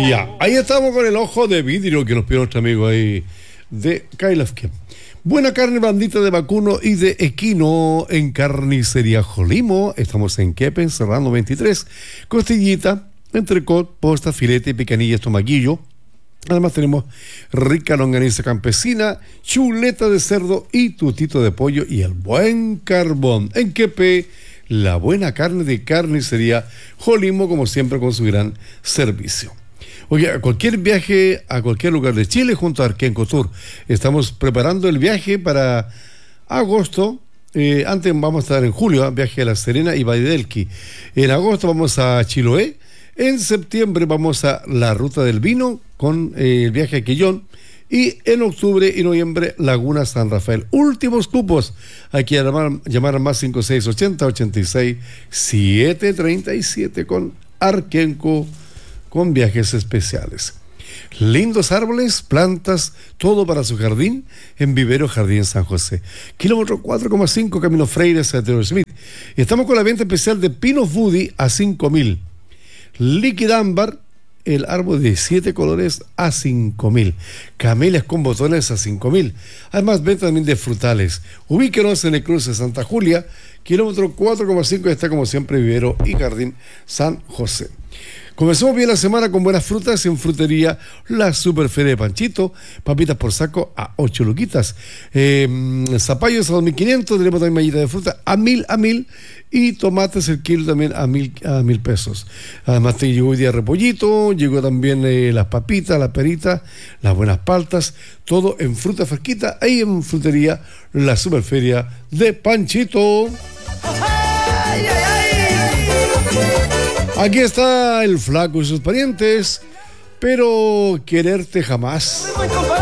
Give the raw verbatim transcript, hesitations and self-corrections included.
Ya, ahí estamos con el ojo de vidrio que nos pidió nuestro amigo ahí de Kailavke. Buena carne blandita de vacuno y de equino en Carnicería Jolimo. Estamos en Quepen, Serrano veintitrés. Costillita, entrecot, posta, filete, picanilla, estomaguillo. Además tenemos rica longaniza campesina, chuleta de cerdo y tutito de pollo y el buen carbón. En Quepe, la buena carne de Carnicería Jolimo, como siempre con su gran servicio. Oye, a cualquier viaje a cualquier lugar de Chile junto a Arquenco Tour. Estamos preparando el viaje para agosto. Eh, antes vamos a estar en julio, ¿eh? Viaje a La Serena y Valle del Elqui. En agosto vamos a Chiloé. En septiembre vamos a la Ruta del Vino con eh, el viaje a Quillón. Y en octubre y noviembre, Laguna San Rafael. Últimos cupos. Hay que llamar, llamar a más cinco seis ochenta ochenta y seis setecientos treinta y siete con Arquenco, con viajes especiales. Lindos árboles, plantas, todo para su jardín en Vivero Jardín San José. Kilómetro cuatro coma cinco, Camino Freire, Santiago Smith. Estamos con la venta especial de pinos Woody a cinco mil. Liquid ámbar, el árbol de siete colores a cinco mil. Camelias con botones a cinco mil. Además, venta también de frutales. Ubíquenos en el cruce de Santa Julia, kilómetro cuatro coma cinco, está como siempre Vivero y Jardín San José. Comenzamos bien la semana con buenas frutas en Frutería La Superferia de Panchito. Papitas por saco a ocho luquitas. Eh, zapallos a dos mil quinientos. Tenemos también mallita de fruta a mil a mil. Y tomates el kilo también a mil a mil pesos. Además te llegó hoy día repollito. Llegó también eh, las papitas, las peritas, las buenas paltas. Todo en fruta fresquita. Ahí en Frutería La Superferia de Panchito. ¡Ay, ay, ay! Aquí está el flaco y sus parientes, pero quererte jamás.